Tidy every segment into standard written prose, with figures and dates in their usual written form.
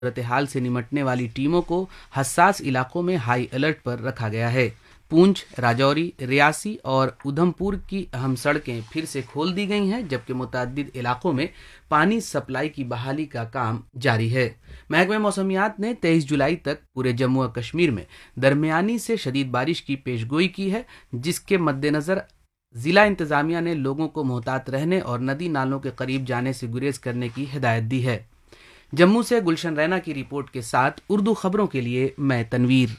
صورتحال سے نمٹنے والی ٹیموں کو حساس علاقوں میں ہائی الرٹ پر رکھا گیا ہے۔ پونچھ، راجوری، ریاسی اور ادھم پور کی اہم سڑکیں پھر سے کھول دی گئی ہیں، جبکہ متعدد علاقوں میں پانی سپلائی کی بحالی کا کام جاری ہے۔ محکمہ موسمیات نے 23 جولائی تک پورے جموں و کشمیر میں درمیانی سے شدید بارش کی پیش گوئی کی ہے، جس کے مد نظر ضلع انتظامیہ نے لوگوں کو محتاط رہنے اور ندی نالوں کے قریب جانے سے گریز کرنے کی ہدایت دی ہے۔ جموں سے گلشن رینا کی رپورٹ کے ساتھ اردو خبروں کے لیے میں تنویر۔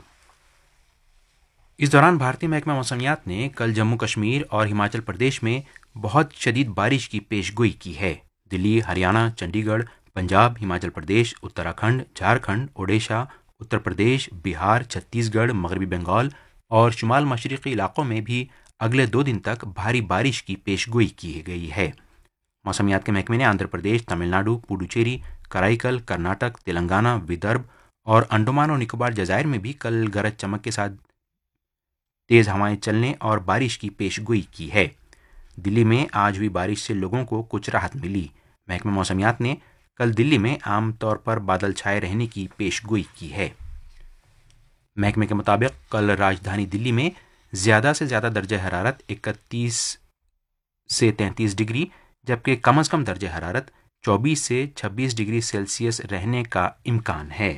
اس دوران بھارتی محکمہ موسمیات نے کل جموں کشمیر اور ہماچل پردیش میں بہت شدید بارش کی پیش گوئی کی ہے۔ دلی، ہریانہ، چنڈی گڑھ، پنجاب، ہماچل پردیش، اتراکھنڈ، جھارکھنڈ، اوڈیشہ، اتر پردیش، بہار، چھتیس گڑھ، مغربی بنگال اور شمال مشرقی علاقوں میں بھی اگلے 2 دن تک بھاری بارش کی پیش گوئی کی گئی ہے۔ موسمیات کے محکمے نے آندھرا پردیش، تمل ناڈو، پڈوچیری، کرائی کرناٹک، تلنگانہ، ودربھ اور انڈمان اور نکوبار جزائر میں بھی کل گرج چمک کے ساتھ تیز ہوائیں چلنے اور بارش کی پیش گوئی کی ہے۔ دلی میں آج ہوئی بارش سے لوگوں کو کچھ راحت ملی۔ محکمہ موسمیات نے کل دلی میں عام طور پر بادل چھائے رہنے کی پیش گوئی کی ہے۔ محکمے کے مطابق کل راجدھانی دلی میں زیادہ سے زیادہ درجہ حرارت 31 سے 33 ڈگری جبکہ کم از کم درجہ حرارت 24 سے 26 ڈگری سیلسیس رہنے کا امکان ہے۔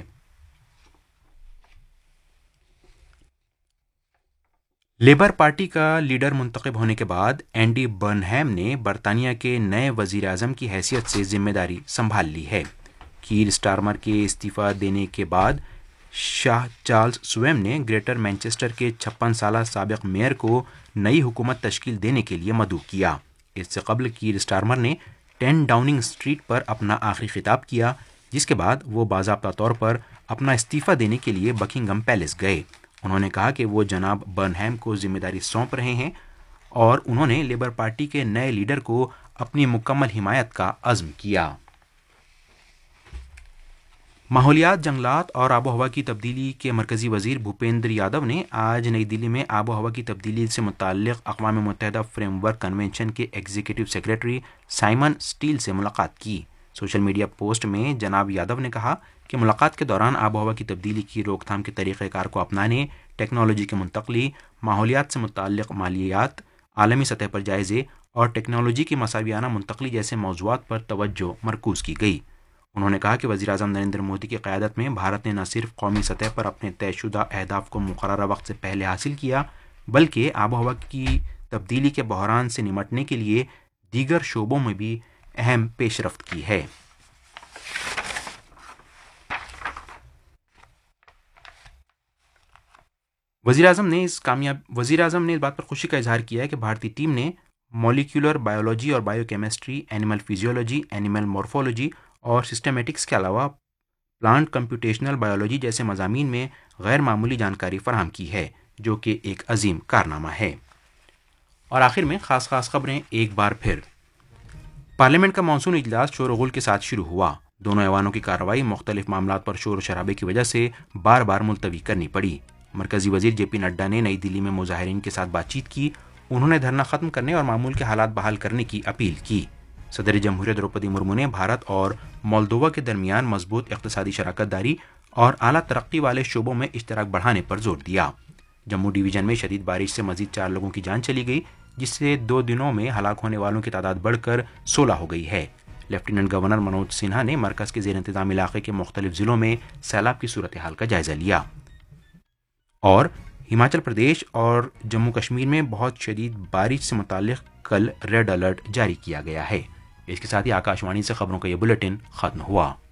لیبر پارٹی کا لیڈر منتخب ہونے کے بعد اینڈی برنہیم نے برطانیہ کے نئے وزیر اعظم کی حیثیت سے ذمہ داری سنبھال لی ہے۔ کیر سٹارمر کے استعفی دینے کے بعد شاہ چارلس سویم نے گریٹر مینچسٹر کے 56 سالہ سابق میئر کو نئی حکومت تشکیل دینے کے لیے مدعو کیا۔ اس سے قبل کیر سٹارمر نے 10 ڈاؤننگ اسٹریٹ پر اپنا آخری خطاب کیا، جس کے بعد وہ باضابطہ طور پر اپنا استعفی دینے کے لیے بکنگھم پیلس گئے۔ انہوں نے کہا کہ وہ جناب برنہیم کو ذمہ داری سونپ رہے ہیں اور انہوں نے لیبر پارٹی کے نئے لیڈر کو اپنی مکمل حمایت کا عزم کیا۔ ماحولیات، جنگلات اور آب و ہوا کی تبدیلی کے مرکزی وزیر بھوپیندر یادو نے آج نئی دلی میں آب و ہوا کی تبدیلی سے متعلق اقوام متحدہ فریم ورک کنونشن کے ایگزیکٹو سیکرٹری سائمن اسٹیل سے ملاقات کی۔ سوشل میڈیا پوسٹ میں جناب یادو نے کہا کہ ملاقات کے دوران آب و ہوا کی تبدیلی کی روک تھام کے طریقہ کار کو اپنانے، ٹیکنالوجی کی منتقلی، ماحولیات سے متعلق مالیات، عالمی سطح پر جائزے اور ٹیکنالوجی کی مساویانہ منتقلی جیسے موضوعات پر توجہ مرکوز کی گئی۔ انہوں نے کہا کہ وزیر اعظم نریندر مودی کی قیادت میں بھارت نے نہ صرف قومی سطح پر اپنے طے شدہ اہداف کو مقررہ وقت سے پہلے حاصل کیا بلکہ آب و ہوا کی تبدیلی کے بحران سے نمٹنے کے لیے دیگر شعبوں میں بھی اہم پیش رفت کی ہے۔ وزیر اعظم نے اس بات پر خوشی کا اظہار کیا ہے کہ بھارتی ٹیم نے مولیکولر بایولوجی اور bio chemistry, animal physiology, animal morphology اور سسٹمیٹکس کے علاوہ پلانٹ کمپیوٹیشنل بایولوجی جیسے مضامین میں غیر معمولی جانکاری فراہم کی ہے، جو کہ ایک عظیم کارنامہ ہے۔ اور آخر میں خاص خبریں ایک بار پھر۔ پارلیمنٹ کا مانسون اجلاس شور و غل کے ساتھ شروع ہوا۔ دونوں ایوانوں کی کارروائی مختلف معاملات پر شور و شرابے کی وجہ سے بار بار ملتوی کرنی پڑی۔ مرکزی وزیر جے پی نڈا نے نئی دلی میں مظاہرین کے ساتھ بات چیت کی۔ انہوں نے دھرنا ختم کرنے اور معمول کے حالات بحال کرنے کی اپیل کی۔ صدر جمہوریہ دروپدی مرمو نے بھارت اور مولدووا کے درمیان مضبوط اقتصادی شراکت داری اور اعلیٰ ترقی والے شعبوں میں اشتراک بڑھانے پر زور دیا۔ جموں ڈویژن میں شدید بارش سے مزید 4 لوگوں کی جان چلی گئی، جس سے 2 دنوں میں ہلاک ہونے والوں کی تعداد بڑھ کر 16 ہو گئی ہے۔ لیفٹیننٹ گورنر منوج سنہا نے مرکز کے زیر انتظام علاقے کے مختلف ضلعوں میں سیلاب کی صورتحال کا جائزہ لیا۔ اور ہماچل پردیش اور جموں کشمیر میں بہت شدید بارش سے متعلق کل ریڈ الرٹ جاری کیا گیا ہے۔ اس کے ساتھ ہی آکاش وانی سے خبروں کا یہ بلیٹن ختم ہوا۔